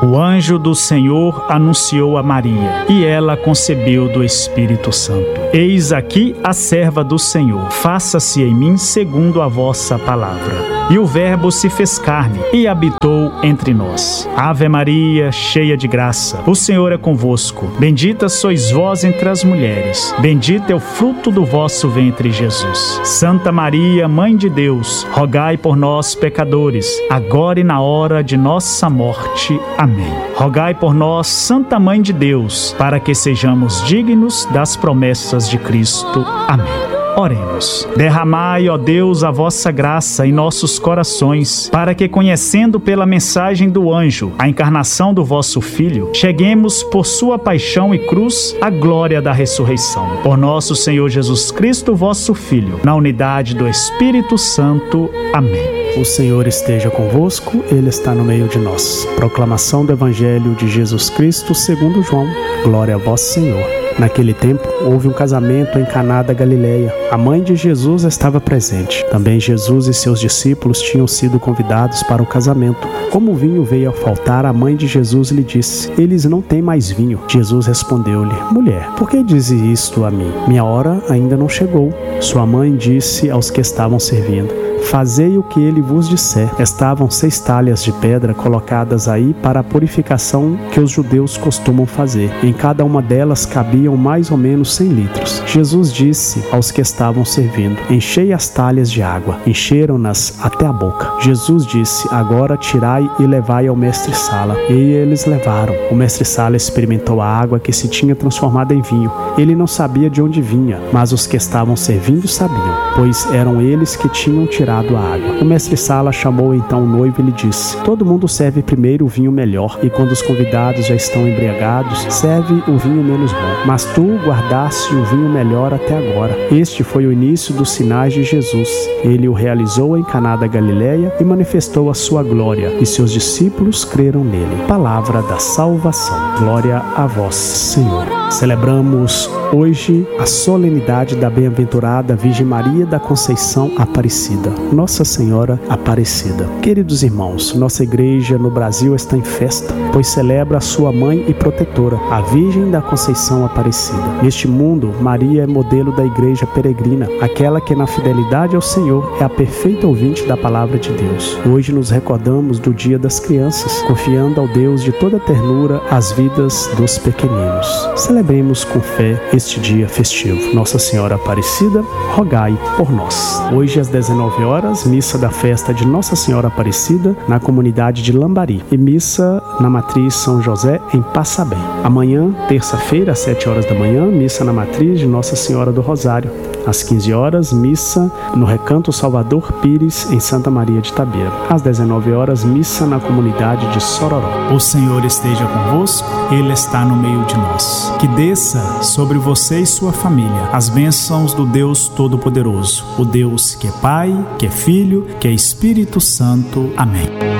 O anjo do Senhor anunciou a Maria, e ela concebeu do Espírito Santo. Eis aqui a serva do Senhor, faça-se em mim segundo a vossa palavra. E o Verbo se fez carne e habitou entre nós. Ave Maria, cheia de graça, o Senhor é convosco. Bendita sois vós entre as mulheres. Bendito é o fruto do vosso ventre, Jesus. Santa Maria, Mãe de Deus, rogai por nós, pecadores, agora e na hora de nossa morte. Amém. Rogai por nós, Santa Mãe de Deus, para que sejamos dignos das promessas de Cristo. Amém. Oremos. Derramai, ó Deus, a vossa graça em nossos corações, para que, conhecendo pela mensagem do anjo a encarnação do vosso Filho, cheguemos por sua paixão e cruz à glória da ressurreição. Por nosso Senhor Jesus Cristo, vosso Filho, na unidade do Espírito Santo. Amém. O Senhor esteja convosco, Ele está no meio de nós. Proclamação do Evangelho de Jesus Cristo segundo João. Glória a vós, Senhor. Naquele tempo, houve um casamento em Caná da Galileia. A mãe de Jesus estava presente. Também Jesus e seus discípulos tinham sido convidados para o casamento. Como o vinho veio a faltar, a mãe de Jesus lhe disse: eles não têm mais vinho. Jesus respondeu-lhe: mulher, por que dize isto a mim? Minha hora ainda não chegou. Sua mãe disse aos que estavam servindo: fazei o que ele vos disser. Estavam 6 talhas de pedra colocadas aí para a purificação que os judeus costumam fazer. Em cada uma delas cabiam mais ou menos 100 litros. Jesus disse aos que estavam servindo: enchei as talhas de água. Encheram-nas até a boca. Jesus disse: agora tirai e levai ao mestre-sala. E eles levaram. O mestre-sala experimentou a água que se tinha transformado em vinho. Ele não sabia de onde vinha, mas os que estavam servindo sabiam, pois eram eles que tinham tirado a água. O mestre-sala chamou então o noivo e lhe disse: todo mundo serve primeiro o vinho melhor, e quando os convidados já estão embriagados, serve o vinho menos bom. Mas tu guardaste o vinho melhor até agora. Este foi o início dos sinais de Jesus. Ele o realizou em Caná da Galileia e manifestou a sua glória, e seus discípulos creram nele. Palavra da salvação. Glória a vós, Senhor. Celebramos hoje a solenidade da bem-aventurada Virgem Maria da Conceição Aparecida, Nossa Senhora Aparecida. Queridos irmãos, nossa igreja no Brasil está em festa, pois celebra a sua mãe e protetora, a Virgem da Conceição Aparecida. Neste mundo, Maria é modelo da igreja peregrina, aquela que na fidelidade ao Senhor é a perfeita ouvinte da palavra de Deus. Hoje nos recordamos do Dia das Crianças, confiando ao Deus de toda ternura as vidas dos pequeninos. Celebremos com fé este dia festivo. Nossa Senhora Aparecida, rogai por nós. Hoje às 19 horas, missa da festa de Nossa Senhora Aparecida na comunidade de Lambari e missa na Matriz São José em Passabém. Amanhã, terça-feira, às 7 horas da manhã, missa na Matriz de Nossa Senhora do Rosário. Às 15 horas, missa no Recanto Salvador Pires, em Santa Maria de Itabira. Às 19 horas, missa na comunidade de Sororó. O Senhor esteja convosco, Ele está no meio de nós. Que desça sobre você e sua família as bênçãos do Deus Todo-Poderoso, o Deus que é Pai, que é Filho, que é Espírito Santo. Amém.